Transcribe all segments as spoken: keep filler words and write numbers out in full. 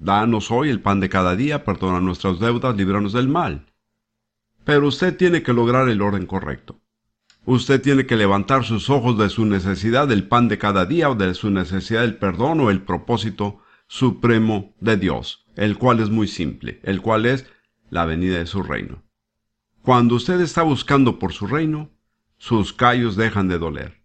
danos hoy el pan de cada día, perdona nuestras deudas, líbranos del mal. Pero usted tiene que lograr el orden correcto. Usted tiene que levantar sus ojos de su necesidad del pan de cada día o de su necesidad del perdón o el propósito supremo de Dios, el cual es muy simple, el cual es la venida de su reino. Cuando usted está buscando por su reino, sus callos dejan de doler.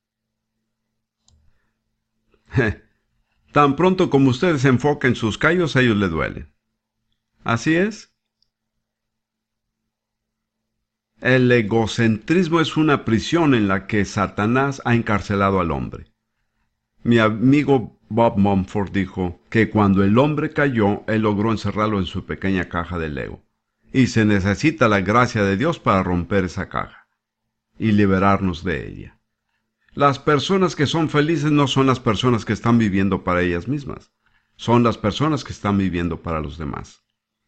Tan pronto como usted se enfoca en sus callos, ellos le duelen. ¿Así es? El egocentrismo es una prisión en la que Satanás ha encarcelado al hombre. Mi amigo Bob Mumford dijo que cuando el hombre cayó, él logró encerrarlo en su pequeña caja del ego. Y se necesita la gracia de Dios para romper esa caja y liberarnos de ella. Las personas que son felices no son las personas que están viviendo para ellas mismas. Son las personas que están viviendo para los demás.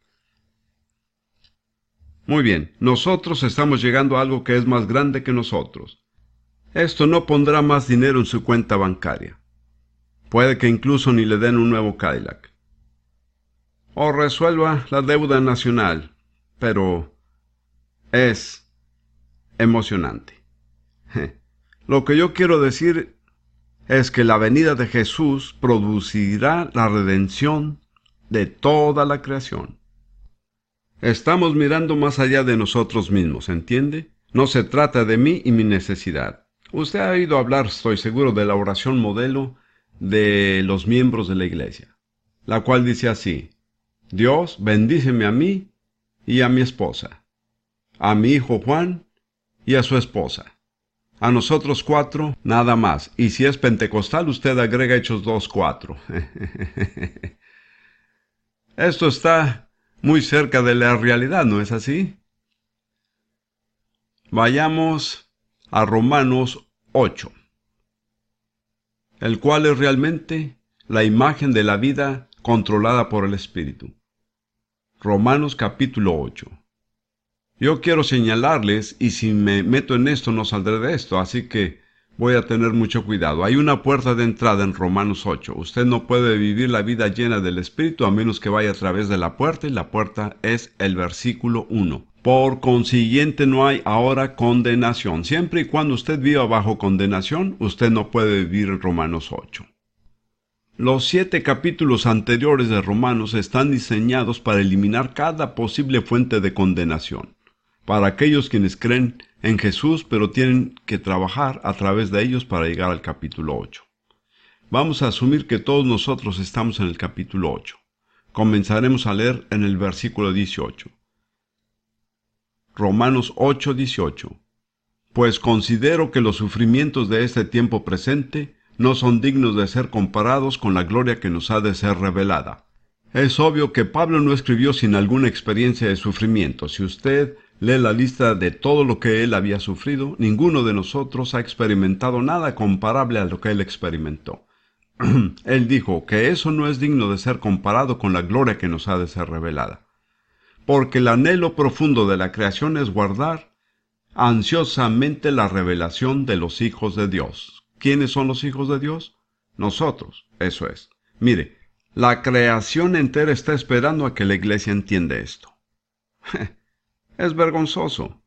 Muy bien, nosotros estamos llegando a algo que es más grande que nosotros. Esto no pondrá más dinero en su cuenta bancaria. Puede que incluso ni le den un nuevo Cadillac. O resuelva la deuda nacional, pero es emocionante. Lo que yo quiero decir es que la venida de Jesús producirá la redención de toda la creación. Estamos mirando más allá de nosotros mismos, ¿entiende? No se trata de mí y mi necesidad. Usted ha oído hablar, estoy seguro, de la oración modelo de los miembros de la iglesia, la cual dice así: Dios, bendíceme a mí y a mi esposa, a mi hijo Juan y a su esposa. A nosotros cuatro, nada más. Y si es pentecostal, usted agrega Hechos dos cuatro. Esto está muy cerca de la realidad, ¿no es así? Vayamos a Romanos ocho, el cual es realmente la imagen de la vida controlada por el Espíritu. Romanos capítulo ocho. Yo quiero señalarles, y si me meto en esto no saldré de esto, así que voy a tener mucho cuidado. Hay una puerta de entrada en Romanos ocho. Usted no puede vivir la vida llena del Espíritu a menos que vaya a través de la puerta, y la puerta es el versículo uno. Por consiguiente no hay ahora condenación. Siempre y cuando usted viva bajo condenación, usted no puede vivir en Romanos ocho. Los siete capítulos anteriores de Romanos están diseñados para eliminar cada posible fuente de condenación para aquellos quienes creen en Jesús, pero tienen que trabajar a través de ellos para llegar al capítulo ocho. Vamos a asumir que todos nosotros estamos en el capítulo ocho. Comenzaremos a leer en el versículo dieciocho. Romanos ocho, dieciocho. Pues considero que los sufrimientos de este tiempo presente no son dignos de ser comparados con la gloria que nos ha de ser revelada. Es obvio que Pablo no escribió sin alguna experiencia de sufrimiento. Si usted lee la lista de todo lo que él había sufrido, ninguno de nosotros ha experimentado nada comparable a lo que él experimentó. Él dijo que eso no es digno de ser comparado con la gloria que nos ha de ser revelada. Porque el anhelo profundo de la creación es guardar ansiosamente la revelación de los hijos de Dios. ¿Quiénes son los hijos de Dios? Nosotros, eso es. Mire, la creación entera está esperando a que la iglesia entienda esto. Es vergonzoso.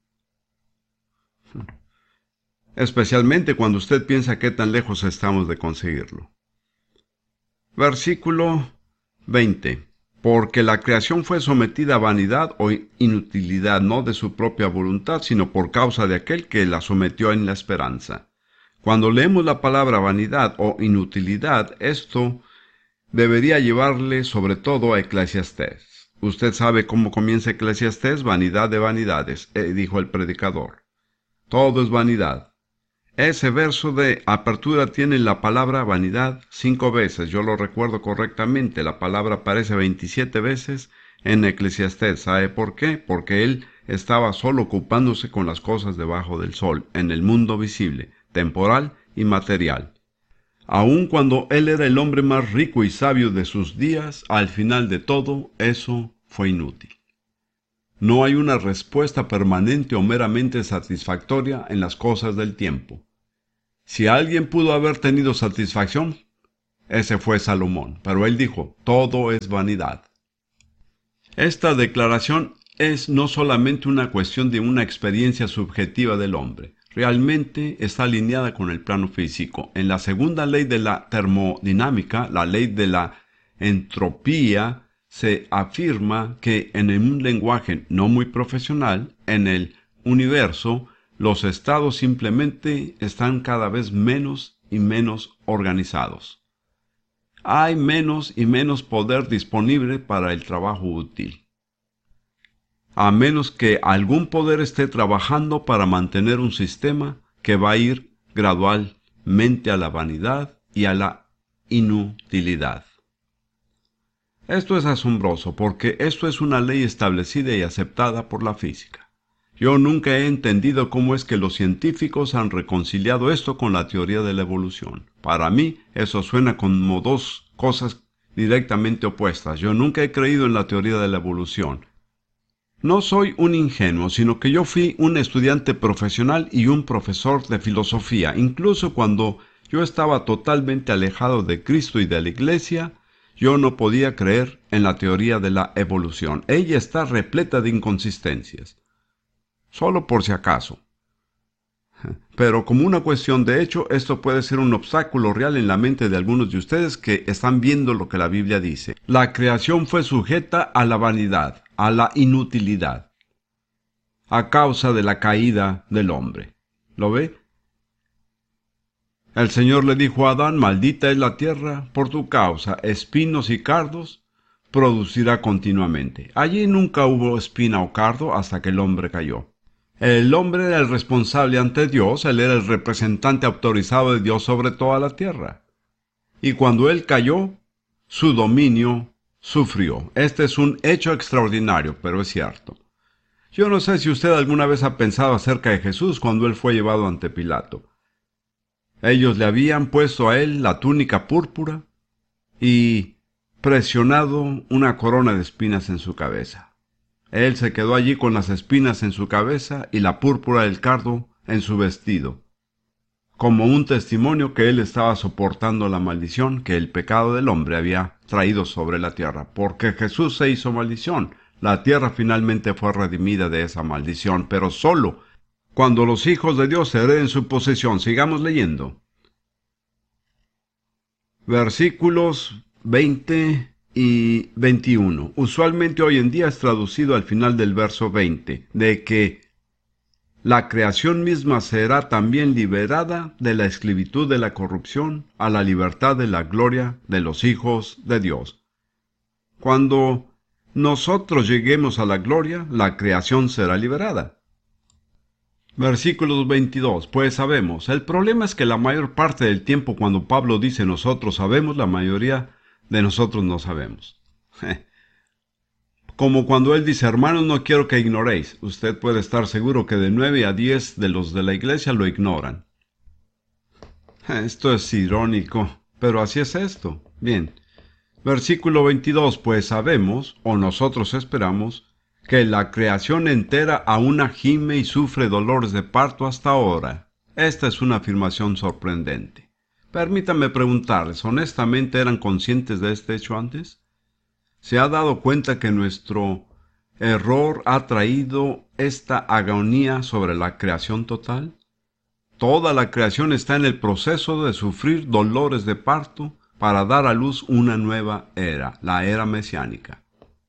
Especialmente cuando usted piensa qué tan lejos estamos de conseguirlo. Versículo veinte. Porque la creación fue sometida a vanidad o inutilidad, no de su propia voluntad, sino por causa de aquel que la sometió en la esperanza. Cuando leemos la palabra vanidad o inutilidad, esto debería llevarle sobre todo a Eclesiastés. Usted sabe cómo comienza Eclesiastés: vanidad de vanidades, eh, dijo el predicador. Todo es vanidad. Ese verso de apertura tiene la palabra vanidad cinco veces. Yo lo recuerdo correctamente. La palabra aparece veintisiete veces en Eclesiastés. ¿Sabe por qué? Porque él estaba solo ocupándose con las cosas debajo del sol, en el mundo visible, temporal y material. Aun cuando él era el hombre más rico y sabio de sus días, al final de todo, eso fue inútil. No hay una respuesta permanente o meramente satisfactoria en las cosas del tiempo. Si alguien pudo haber tenido satisfacción, Ese fue Salomón, pero él dijo, todo es vanidad. Esta declaración es no solamente una cuestión de una experiencia subjetiva del hombre, realmente está alineada con el plano físico. En la segunda ley de la termodinámica, la ley de la entropía, se afirma que en un lenguaje no muy profesional, en el universo, los estados simplemente están cada vez menos y menos organizados. Hay menos y menos poder disponible para el trabajo útil, a menos que algún poder esté trabajando para mantener un sistema que va a ir gradualmente a la vanidad y a la inutilidad. Esto es asombroso porque esto es una ley establecida y aceptada por la física. Yo nunca he entendido cómo es que los científicos han reconciliado esto con la teoría de la evolución. Para mí, eso suena como dos cosas directamente opuestas. Yo nunca he creído en la teoría de la evolución. No soy un ingenuo, sino que yo fui un estudiante profesional y un profesor de filosofía. Incluso cuando yo estaba totalmente alejado de Cristo y de la Iglesia, yo no podía creer en la teoría de la evolución. Ella está repleta de inconsistencias. Solo por si acaso. Pero como una cuestión de hecho, esto puede ser un obstáculo real en la mente de algunos de ustedes que están viendo lo que la Biblia dice. La creación fue sujeta a la vanidad, a la inutilidad, a causa de la caída del hombre. ¿Lo ve? El Señor le dijo a Adán, maldita es la tierra por tu causa, espinos y cardos producirá continuamente. Allí nunca hubo espina o cardo hasta que el hombre cayó. El hombre era el responsable ante Dios, él era el representante autorizado de Dios sobre toda la tierra. Y cuando él cayó, su dominio sufrió. Este es un hecho extraordinario, pero es cierto. Yo no sé si usted alguna vez ha pensado acerca de Jesús cuando él fue llevado ante Pilato. Ellos le habían puesto a él la túnica púrpura y presionado una corona de espinas en su cabeza. Él se quedó allí con las espinas en su cabeza y la púrpura del cardo en su vestido, como un testimonio que él estaba soportando la maldición que el pecado del hombre había traído sobre la tierra. Porque Jesús se hizo maldición, la tierra finalmente fue redimida de esa maldición, pero solo cuando los hijos de Dios hereden su posesión. Sigamos leyendo. Versículos veinte y veintiuno. Usualmente hoy en día es traducido al final del verso veinte, de que la creación misma será también liberada de la esclavitud de la corrupción a la libertad de la gloria de los hijos de Dios. Cuando nosotros lleguemos a la gloria, la creación será liberada. Versículos veintidós. Pues sabemos. El problema es que la mayor parte del tiempo cuando Pablo dice nosotros sabemos, la mayoría de nosotros no sabemos. Como cuando él dice, hermanos, no quiero que ignoréis. Usted puede estar seguro que de nueve a diez de los de la iglesia lo ignoran. Esto es irónico, pero así es esto. Bien. Versículo veintidós. Pues sabemos, o nosotros esperamos, que la creación entera aún gime y sufre dolores de parto hasta ahora. Esta es una afirmación sorprendente. Permítanme preguntarles, ¿honestamente eran conscientes de este hecho antes? ¿Se ha dado cuenta que nuestro error ha traído esta agonía sobre la creación total? Toda la creación está en el proceso de sufrir dolores de parto para dar a luz una nueva era, la era mesiánica.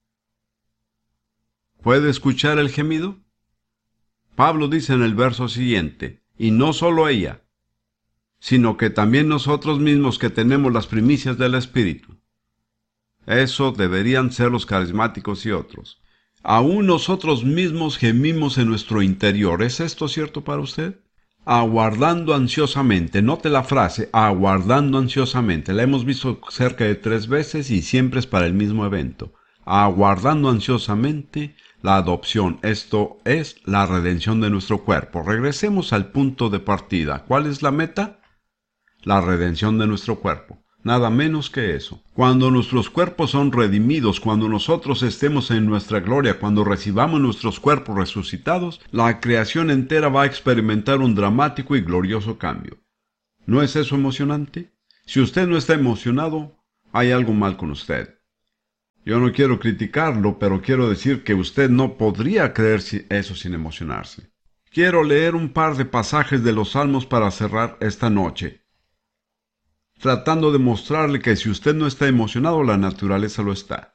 ¿Puede escuchar el gemido? Pablo dice en el verso siguiente, y no solo ella, sino que también nosotros mismos que tenemos las primicias del Espíritu. Eso deberían ser los carismáticos y otros. Aún nosotros mismos gemimos en nuestro interior. ¿Es esto cierto para usted? Aguardando ansiosamente. Note la frase, aguardando ansiosamente. La hemos visto cerca de tres veces y siempre es para el mismo evento. Aguardando ansiosamente la adopción. Esto es la redención de nuestro cuerpo. Regresemos al punto de partida. ¿Cuál es la meta? La redención de nuestro cuerpo. Nada menos que eso. Cuando nuestros cuerpos son redimidos, cuando nosotros estemos en nuestra gloria, cuando recibamos nuestros cuerpos resucitados, la creación entera va a experimentar un dramático y glorioso cambio. ¿No es eso emocionante? Si usted no está emocionado, hay algo mal con usted. Yo no quiero criticarlo, pero quiero decir que usted no podría creer eso sin emocionarse. Quiero leer un par de pasajes de los Salmos para cerrar esta noche, tratando de mostrarle que si usted no está emocionado, la naturaleza lo está.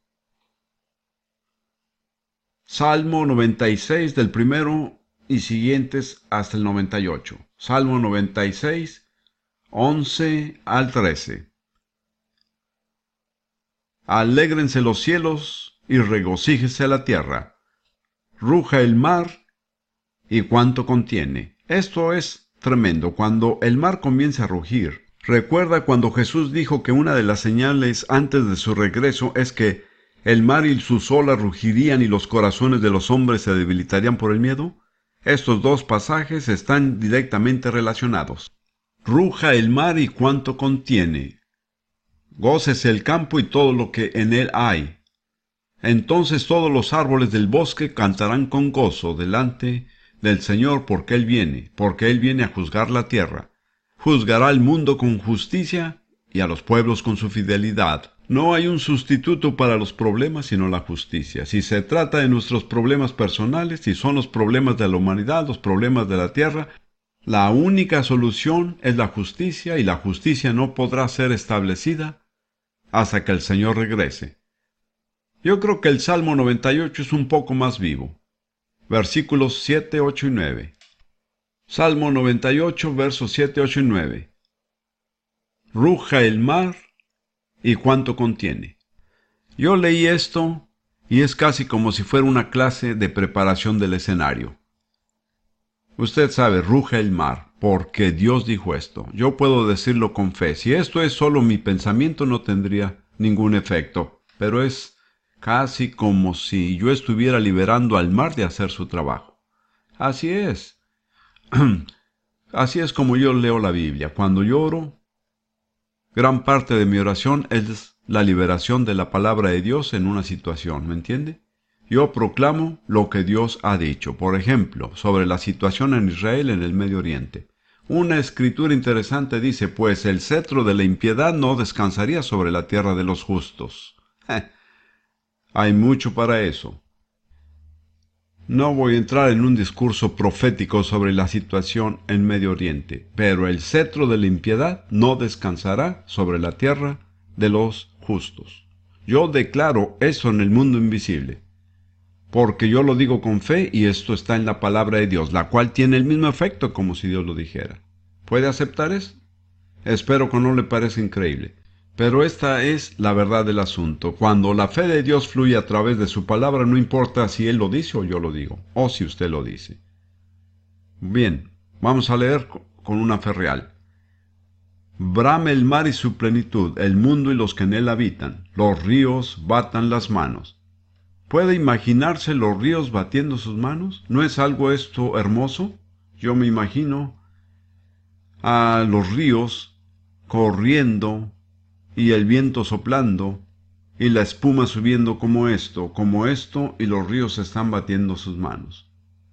Salmo noventa y seis, del primero y siguientes hasta el noventa y ocho. Salmo noventa y seis, once al trece. Alégrense los cielos y regocíjese la tierra. Ruja el mar y cuanto contiene. Esto es tremendo. Cuando el mar comienza a rugir, recuerda cuando Jesús dijo que una de las señales antes de su regreso es que el mar y sus olas rugirían y los corazones de los hombres se debilitarían por el miedo. Estos dos pasajes están directamente relacionados. Ruja el mar y cuanto contiene. Gócese el campo y todo lo que en él hay. Entonces todos los árboles del bosque cantarán con gozo delante del Señor, porque Él viene, porque Él viene a juzgar la tierra. Juzgará al mundo con justicia y a los pueblos con su fidelidad. No hay un sustituto para los problemas sino la justicia. Si se trata de nuestros problemas personales, si son los problemas de la humanidad, los problemas de la tierra, la única solución es la justicia, y la justicia no podrá ser establecida hasta que el Señor regrese. Yo creo que el Salmo noventa y ocho es un poco más vivo. Versículos siete, ocho y nueve. Salmo noventa y ocho, versos siete, ocho y nueve. Ruja el mar y cuánto contiene. Yo leí esto y es casi como si fuera una clase de preparación del escenario. Usted sabe, ruja el mar, porque Dios dijo esto. Yo puedo decirlo con fe. Si esto es solo mi pensamiento, no tendría ningún efecto, pero es casi como si yo estuviera liberando al mar de hacer su trabajo. Así es. Así es como yo leo la Biblia. Cuando lloro, gran parte de mi oración es la liberación de la palabra de Dios en una situación, ¿me entiende? Yo proclamo lo que Dios ha dicho. Por ejemplo, sobre la situación en Israel en el Medio Oriente. Una escritura interesante dice, pues el cetro de la impiedad no descansaría sobre la tierra de los justos. Hay mucho para eso. No voy a entrar en un discurso profético sobre la situación en Medio Oriente, pero el cetro de la impiedad no descansará sobre la tierra de los justos. Yo declaro eso en el mundo invisible, porque yo lo digo con fe y esto está en la palabra de Dios, la cual tiene el mismo efecto como si Dios lo dijera. ¿Puede aceptar eso? Espero que no le parezca increíble. Pero esta es la verdad del asunto. Cuando la fe de Dios fluye a través de su palabra, no importa si Él lo dice o yo lo digo, o si usted lo dice. Bien, vamos a leer con una fe real. Brame el mar y su plenitud, el mundo y los que en él habitan. Los ríos batan las manos. ¿Puede imaginarse los ríos batiendo sus manos? ¿No es algo esto hermoso? Yo me imagino a los ríos corriendo y el viento soplando, y la espuma subiendo como esto, como esto, y los ríos están batiendo sus manos.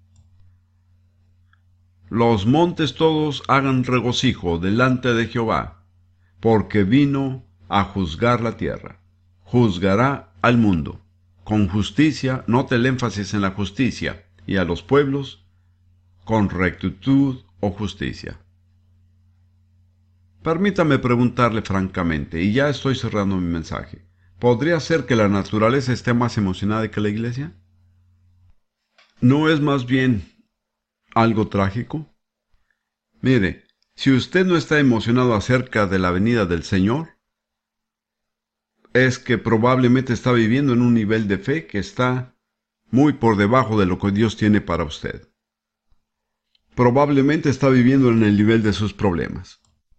Los montes todos hagan regocijo delante de Jehová, porque vino a juzgar la tierra. Juzgará al mundo. Con justicia, note el énfasis en la justicia, y a los pueblos, con rectitud o justicia. Permítame preguntarle francamente, y ya estoy cerrando mi mensaje. ¿Podría ser que la naturaleza esté más emocionada que la iglesia? ¿No es más bien algo trágico? Mire, si usted no está emocionado acerca de la venida del Señor, es que probablemente está viviendo en un nivel de fe que está muy por debajo de lo que Dios tiene para usted. Probablemente está viviendo en el nivel de sus problemas.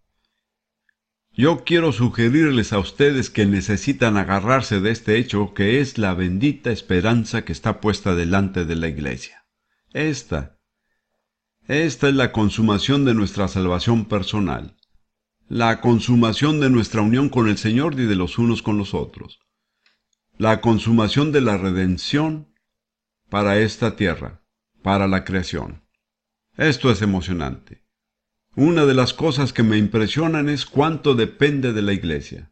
Yo quiero sugerirles a ustedes que necesitan agarrarse de este hecho, que es la bendita esperanza que está puesta delante de la iglesia. Esta, esta es la consumación de nuestra salvación personal, la consumación de nuestra unión con el Señor y de los unos con los otros, la consumación de la redención para esta tierra, para la creación. Esto es emocionante. Una de las cosas que me impresionan es cuánto depende de la iglesia.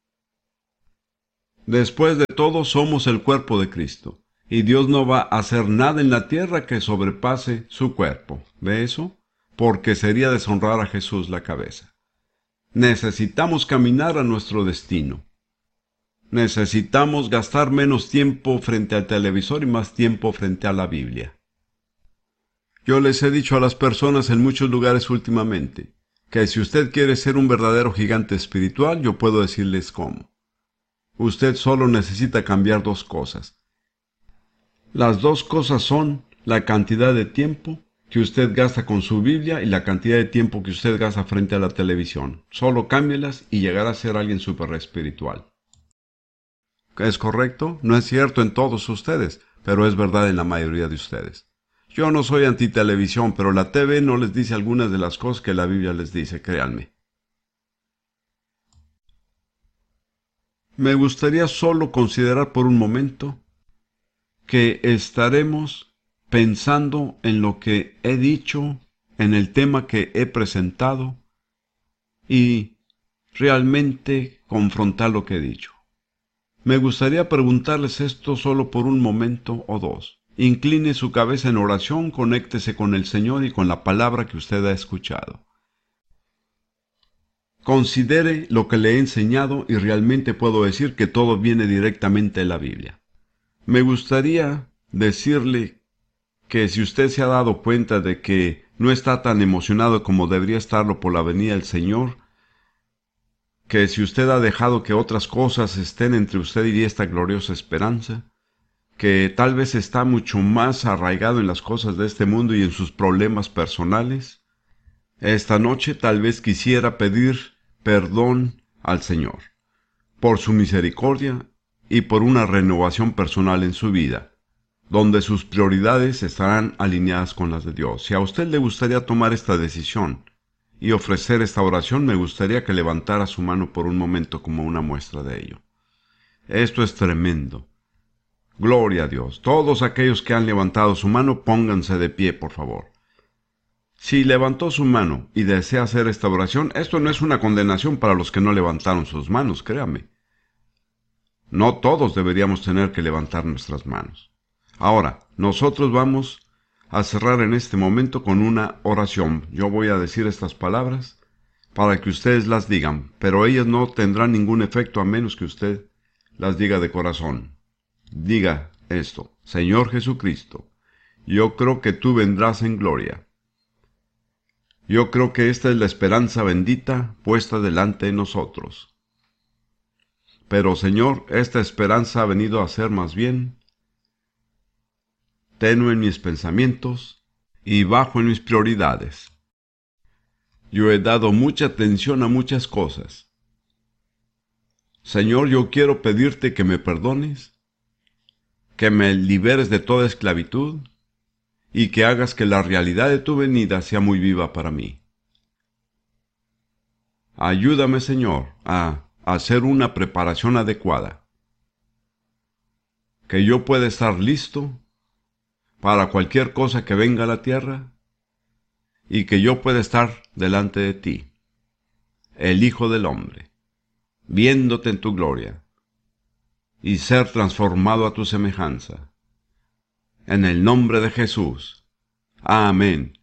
Después de todo, somos el cuerpo de Cristo, y Dios no va a hacer nada en la tierra que sobrepase su cuerpo. ¿Ve eso? Porque sería deshonrar a Jesús la cabeza. Necesitamos caminar a nuestro destino. Necesitamos gastar menos tiempo frente al televisor y más tiempo frente a la Biblia. Yo les he dicho a las personas en muchos lugares últimamente, que si usted quiere ser un verdadero gigante espiritual, yo puedo decirles cómo. Usted solo necesita cambiar dos cosas. Las dos cosas son la cantidad de tiempo que usted gasta con su Biblia y la cantidad de tiempo que usted gasta frente a la televisión. Solo cámbielas y llegará a ser alguien súper espiritual. ¿Es correcto? No es cierto en todos ustedes, pero es verdad en la mayoría de ustedes. Yo no soy antitelevisión, pero la T V no les dice algunas de las cosas que la Biblia les dice, créanme. Me gustaría solo considerar por un momento que estaremos pensando en lo que he dicho, en el tema que he presentado, y realmente confrontar lo que he dicho. Me gustaría preguntarles esto solo por un momento o dos. Incline su cabeza en oración, conéctese con el Señor y con la palabra que usted ha escuchado. Considere lo que le he enseñado y realmente puedo decir que todo viene directamente de la Biblia. Me gustaría decirle que si usted se ha dado cuenta de que no está tan emocionado como debería estarlo por la venida del Señor, que si usted ha dejado que otras cosas estén entre usted y esta gloriosa esperanza, que tal vez está mucho más arraigado en las cosas de este mundo y en sus problemas personales, esta noche tal vez quisiera pedir perdón al Señor por su misericordia y por una renovación personal en su vida, donde sus prioridades estarán alineadas con las de Dios. Si a usted le gustaría tomar esta decisión y ofrecer esta oración, me gustaría que levantara su mano por un momento como una muestra de ello. Esto es tremendo. Gloria a Dios. Todos aquellos que han levantado su mano, pónganse de pie, por favor. Si levantó su mano y desea hacer esta oración, esto no es una condenación para los que no levantaron sus manos, créame. No todos deberíamos tener que levantar nuestras manos. Ahora, nosotros vamos a cerrar en este momento con una oración. Yo voy a decir estas palabras para que ustedes las digan, pero ellas no tendrán ningún efecto a menos que usted las diga de corazón. Diga esto: Señor Jesucristo, yo creo que tú vendrás en gloria. Yo creo que esta es la esperanza bendita puesta delante de nosotros. Pero, Señor, esta esperanza ha venido a ser más bien tenue en mis pensamientos y bajo en mis prioridades. Yo he dado mucha atención a muchas cosas. Señor, yo quiero pedirte que me perdones, que me liberes de toda esclavitud y que hagas que la realidad de tu venida sea muy viva para mí. Ayúdame, Señor, a hacer una preparación adecuada, que yo pueda estar listo para cualquier cosa que venga a la tierra y que yo pueda estar delante de ti, el Hijo del Hombre, viéndote en tu gloria y ser transformado a tu semejanza. En el nombre de Jesús. Amén